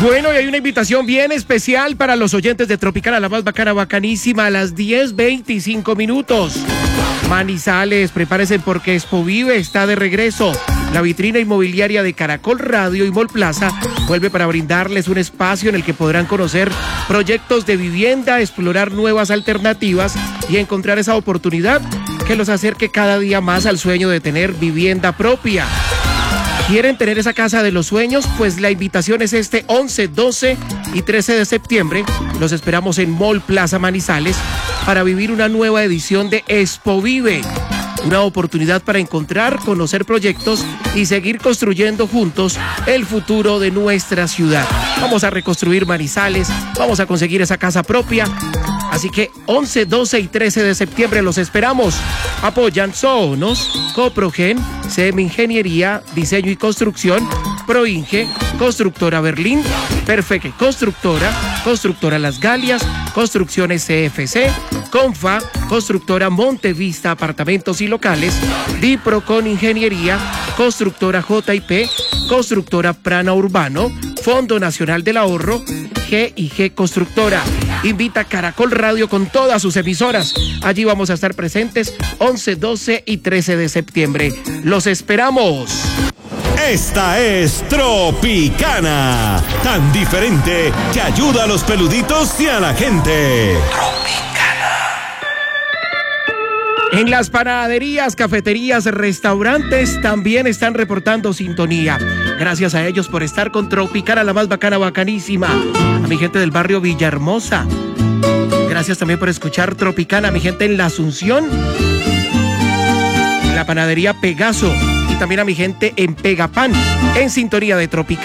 Bueno, y hay una invitación bien especial para los oyentes de Tropicana, la más bacana, bacanísima, a las 10:25. Manizales, prepárense porque Expo Vive está de regreso. La vitrina inmobiliaria de Caracol Radio y Mall Plaza vuelve para brindarles un espacio en el que podrán conocer proyectos de vivienda, explorar nuevas alternativas y encontrar esa oportunidad que los acerque cada día más al sueño de tener vivienda propia. ¿Quieren tener esa casa de los sueños? Pues la invitación es este 11, 12 y 13 de septiembre. Los esperamos en Mall Plaza Manizales para vivir una nueva edición de Expo Vive. Una oportunidad para encontrar, conocer proyectos y seguir construyendo juntos el futuro de nuestra ciudad. Vamos a reconstruir Manizales, vamos a conseguir esa casa propia. Así que 11, 12 y 13 de septiembre los esperamos. Apoyan Sonos, Coprogen, CM Ingeniería, Diseño y Construcción, Proinge, Constructora Berlín, Perfect Constructora, Constructora Las Galias, Construcciones CFC, Confa, Constructora Montevista Apartamentos y Locales, Diprocon Ingeniería, Constructora JIP, Constructora Prana Urbano, Fondo Nacional del Ahorro, G&G Constructora. Invita a Caracol Radio con todas sus emisoras. Allí vamos a estar presentes 11, 12 y 13 de septiembre. ¡Los esperamos! Esta es Tropicana, tan diferente que ayuda a los peluditos y a la gente. En las panaderías, cafeterías, restaurantes también están reportando sintonía. Gracias a ellos por estar con Tropicana, la más bacana, bacanísima. A mi gente del barrio Villahermosa. Gracias también por escuchar Tropicana. A mi gente en La Asunción. En la panadería Pegaso. Y también a mi gente en Pegapan. En sintonía de Tropicana.